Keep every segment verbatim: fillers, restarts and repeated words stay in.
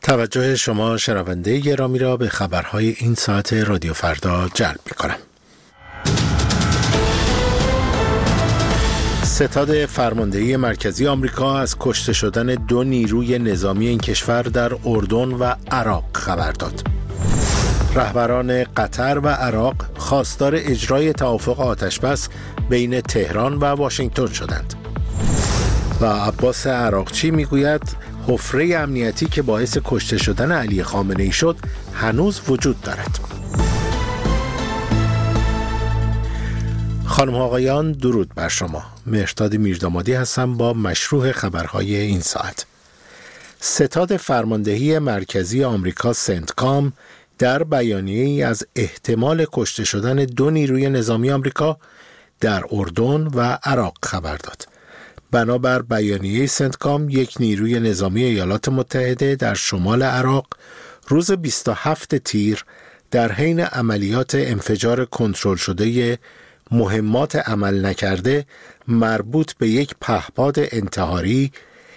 توجه شما شنونده گرامی را به خبرهای این ساعت رادیو فردا جلب می‌کنم. ستاد فرماندهی مرکزی آمریکا از کشته شدن دو نیروی نظامی این کشور در اردن و عراق خبر داد. رهبران قطر و عراق خواستار اجرای توافق آتشبس بین تهران و واشنگتن شدند. و عباس عراقچی میگوید حفره امنیتی که باعث کشته شدن علی خامنه‌ای شد هنوز وجود دارد. خانم و آقایان، درود بر شما. مهرداد میردامادی هستم با مشروع خبرهای این ساعت. ستاد فرماندهی مرکزی آمریکا سنتکام در بیانیه‌ای از احتمال کشته شدن دو نیروی نظامی آمریکا در اردن و عراق خبر داد. بنابر بیانیه سنتکام، یک نیروی نظامی ایالات متحده در شمال عراق روز بیست و هفتم تیر در حین عملیات انفجار کنترل شده مهمات عمل نکرده مربوط به یک پهپاد انتحاری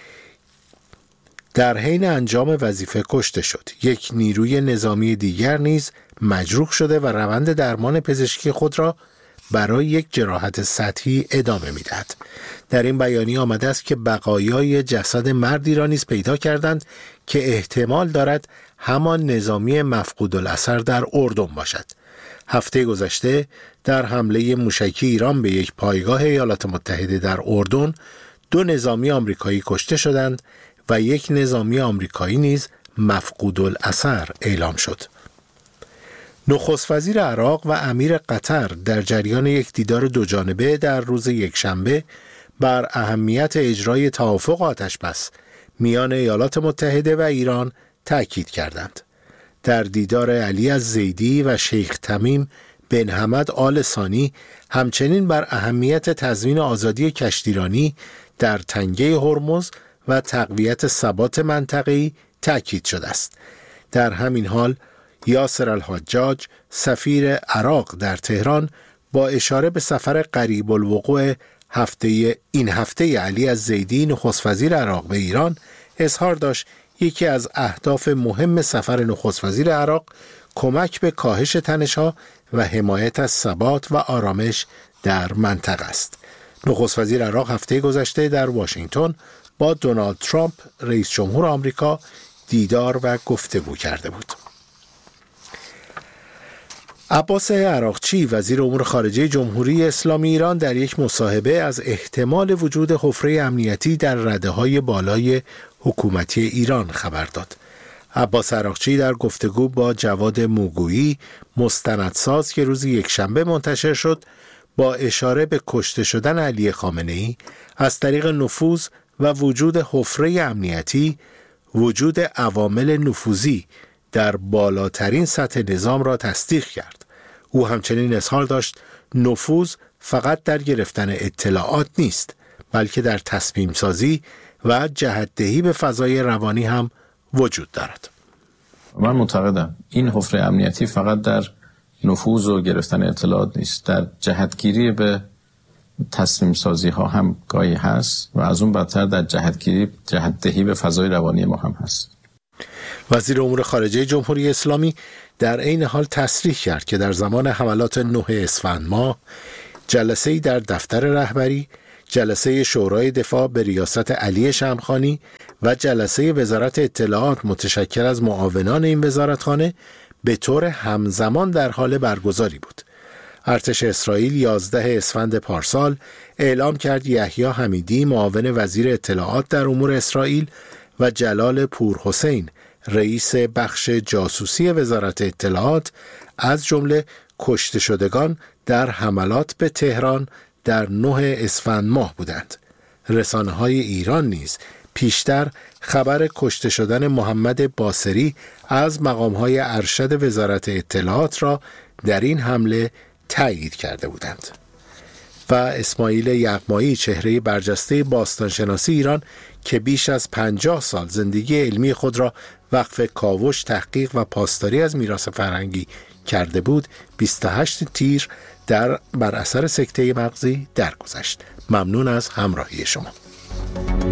در حین انجام وظیفه کشته شد. یک نیروی نظامی دیگر نیز مجروح شده و روند درمان پزشکی خود را برای یک جراحت سطحی ادامه می‌دهد. در این بیانیه آمده است که بقایای جسد مردی را نیز پیدا کردند که احتمال دارد همان نظامی مفقود الاثر در اردن باشد. هفته گذشته در حمله موشکی ایران به یک پایگاه ایالات متحده در اردن دو نظامی آمریکایی کشته شدند و یک نظامی آمریکایی نیز مفقود الاثر اعلام شد. نخست وزیر عراق و امیر قطر در جریان یک دیدار دوجانبه در روز یکشنبه بر اهمیت اجرای توافق آتشبس میان ایالات متحده و ایران تأکید کردند. در دیدار علی الزیدی و شیخ تمیم بن حمد آل ثانی همچنین بر اهمیت تضمین آزادی کشتیرانی در تنگه هرمز و تقویت ثبات منطقه‌ای تأکید شده است. در همین حال یاسر الحجاج سفیر عراق در تهران با اشاره به سفر قریب الوقوع هفته این هفته علی الزیدی نخست وزیر عراق به ایران اظهار داشت یکی از اهداف مهم سفر نخست وزیر عراق کمک به کاهش تنش‌ها و حمایت از ثبات و آرامش در منطقه است. نخست وزیر عراق هفته گذشته در واشنگتن با دونالد ترامپ رئیس جمهور آمریکا دیدار و گفتگو کرده بود. عباس عراقچی وزیر امور خارجه جمهوری اسلامی ایران در یک مصاحبه از احتمال وجود حفره امنیتی در رده‌های بالای حکومتی ایران خبر داد. عباس عراقچی در گفتگو با جواد موگویی مستندساز که روز یکشنبه منتشر شد با اشاره به کشته شدن علی خامنه‌ای از طریق نفوذ و وجود حفره امنیتی، وجود عوامل نفوذی در بالاترین سطح نظام را تصدیق کرد. او همچنین اظهار داشت نفوذ فقط در گرفتن اطلاعات نیست، بلکه در تصمیم سازی و جهت‌دهی به فضای روانی هم وجود دارد. من معتقدم این حفره امنیتی فقط در نفوذ و گرفتن اطلاعات نیست، در جهتگیری به تصمیم سازی ها هم گاهی هست و از اون بدتر در جهتگیری جهت‌دهی به فضای روانی ما هم هست. وزیر امور خارجه جمهوری اسلامی در عین حال تصریح کرد که در زمان حملات نه اسفند ماه جلسه‌ای در دفتر رهبری، جلسه شورای دفاع به ریاست علی شمخانی و جلسه وزارت اطلاعات متشکل از معاونان این وزارتخانه به طور همزمان در حال برگزاری بود. ارتش اسرائیل یازده اسفند پارسال اعلام کرد یحیی حمیدی معاون وزیر اطلاعات در امور اسرائیل و جلال پورحسین رئیس بخش جاسوسی وزارت اطلاعات از جمله کشته شدگان در حملات به تهران در نه اسفند ماه بودند. رسانه‌های ایران نیز پیشتر خبر کشته شدن محمد باصری از مقام‌های ارشد وزارت اطلاعات را در این حمله تایید کرده بودند. و اسماعیل یغمایی چهره برجسته باستانشناسی ایران که بیش از پنجاه سال زندگی علمی خود را وقف کاوش، تحقیق و پاسداری از میراث فرهنگی کرده بود، بیست و هشتم تیر در بر اثر سکته مغزی درگذشت. ممنون از همراهی شما.